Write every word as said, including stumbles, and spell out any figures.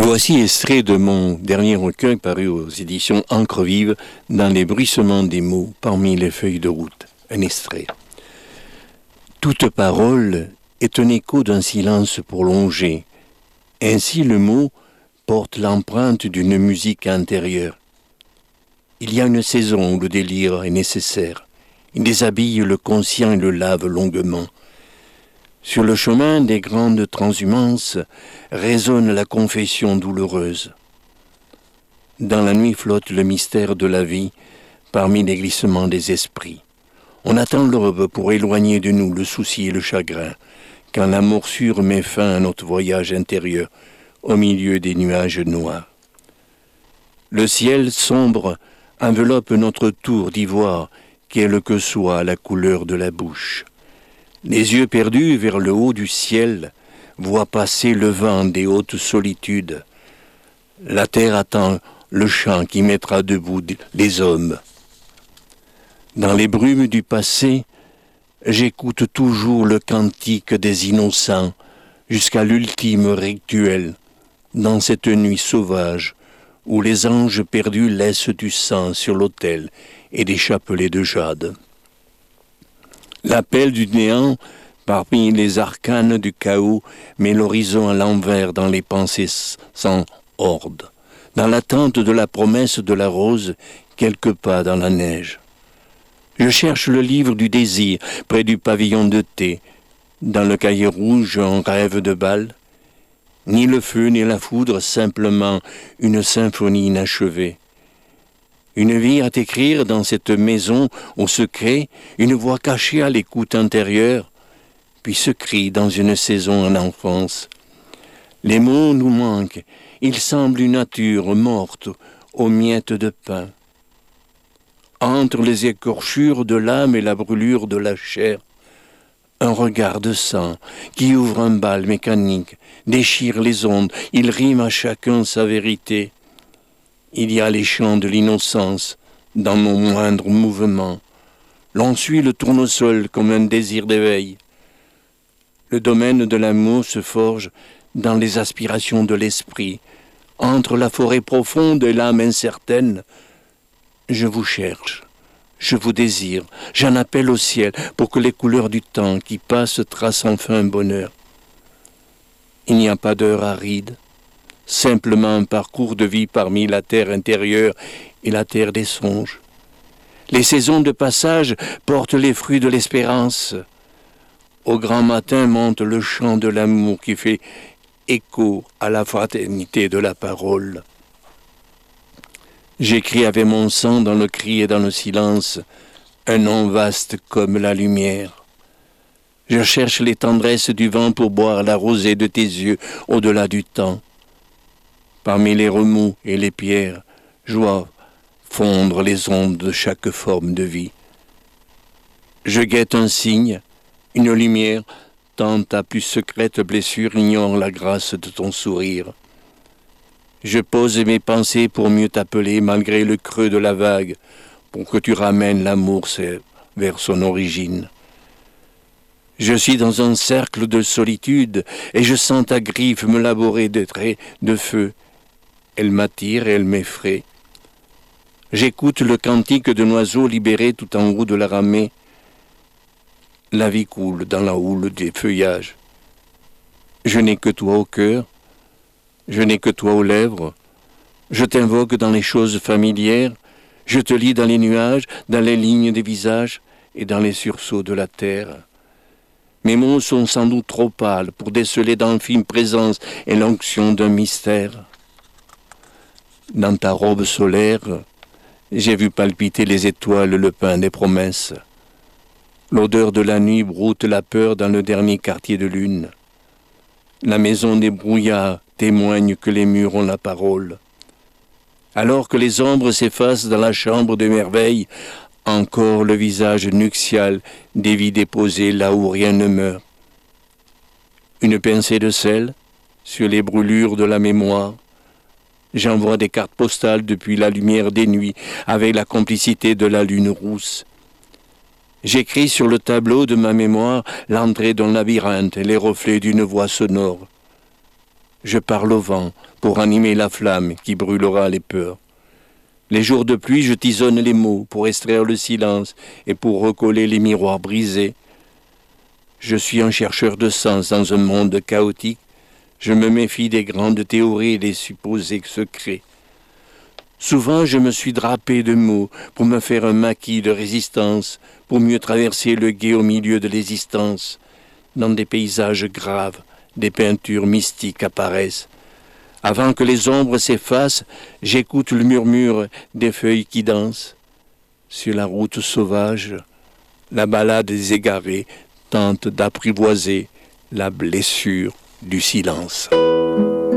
Voici extrait de mon dernier recueil paru aux éditions Encre Vive, Dans les bruissements des mots parmi les feuilles de route. Un extrait. Toute parole est un écho d'un silence prolongé. Ainsi le mot porte l'empreinte d'une musique intérieure. Il y a une saison où le délire est nécessaire. Il déshabille le conscient et le lave longuement. Sur le chemin des grandes transhumances résonne la confession douloureuse. Dans la nuit flotte le mystère de la vie parmi les glissements des esprits. On attend l'aube pour éloigner de nous le souci et le chagrin, quand la morsure met fin à notre voyage intérieur au milieu des nuages noirs. Le ciel sombre enveloppe notre tour d'ivoire, quelle que soit la couleur de la bouche. Les yeux perdus vers le haut du ciel voient passer le vent des hautes solitudes. La terre attend le chant qui mettra debout les hommes. Dans les brumes du passé, j'écoute toujours le cantique des innocents jusqu'à l'ultime rituel, dans cette nuit sauvage où les anges perdus laissent du sang sur l'autel et des chapelets de jade. L'appel du néant parmi les arcanes du chaos met l'horizon à l'envers dans les pensées sans ordre, dans l'attente de la promesse de la rose quelque part dans la neige. Je cherche le livre du désir près du pavillon de thé. Dans le cahier rouge, un rêve de bal. Ni le feu ni la foudre, simplement une symphonie inachevée. Une vie à t'écrire dans cette maison au secret, une voix cachée à l'écoute intérieure, puis ce cri dans une saison en enfance. Les mots nous manquent, ils semblent une nature morte aux miettes de pain. Entre les écorchures de l'âme et la brûlure de la chair, un regard de sang qui ouvre un bal mécanique, déchire les ondes, il rime à chacun sa vérité. Il y a les chants de l'innocence dans nos moindres mouvements. L'on suit le tournesol comme un désir d'éveil. Le domaine de l'amour se forge dans les aspirations de l'esprit. Entre la forêt profonde et l'âme incertaine, je vous cherche, je vous désire, j'en appelle au ciel pour que les couleurs du temps qui passe tracent enfin un bonheur. Il n'y a pas d'heure aride, simplement un parcours de vie parmi la terre intérieure et la terre des songes. Les saisons de passage portent les fruits de l'espérance. Au grand matin monte le chant de l'amour qui fait écho à la fraternité de la parole. J'écris avec mon sang dans le cri et dans le silence, un nom vaste comme la lumière. Je cherche les tendresses du vent pour boire la rosée de tes yeux au-delà du temps. Parmi les remous et les pierres, je vois fondre les ondes de chaque forme de vie. Je guette un signe, une lumière, tant ta plus secrète blessure ignore la grâce de ton sourire. Je pose mes pensées pour mieux t'appeler malgré le creux de la vague, pour que tu ramènes l'amour vers son origine. Je suis dans un cercle de solitude et je sens ta griffe me laborer de traits de feu. Elle m'attire et elle m'effraie. J'écoute le cantique d'un oiseau libéré tout en haut de la ramée. La vie coule dans la houle des feuillages. Je n'ai que toi au cœur. Je n'ai que toi aux lèvres, je t'invoque dans les choses familières, je te lis dans les nuages, dans les lignes des visages et dans les sursauts de la terre. Mes mots sont sans doute trop pâles pour déceler d'infimes présences et l'onction d'un mystère. Dans ta robe solaire, j'ai vu palpiter les étoiles, le pain des promesses. L'odeur de la nuit broute la peur dans le dernier quartier de lune. La maison des brouillards témoigne que les murs ont la parole. Alors que les ombres s'effacent dans la chambre de merveille, encore le visage nuptial des vies déposées là où rien ne meurt. Une pincée de sel sur les brûlures de la mémoire. J'envoie des cartes postales depuis la lumière des nuits avec la complicité de la lune rousse. J'écris sur le tableau de ma mémoire l'entrée d'un labyrinthe et les reflets d'une voix sonore. Je parle au vent pour animer la flamme qui brûlera les peurs. Les jours de pluie, je tisonne les mots pour extraire le silence et pour recoller les miroirs brisés. Je suis un chercheur de sens dans un monde chaotique. Je me méfie des grandes théories et des supposés secrets. Souvent, je me suis drapé de mots pour me faire un maquis de résistance, pour mieux traverser le gué au milieu de l'existence. Dans des paysages graves, des peintures mystiques apparaissent. Avant que les ombres s'effacent, j'écoute le murmure des feuilles qui dansent. Sur la route sauvage, la balade des égarés tente d'apprivoiser la blessure du silence.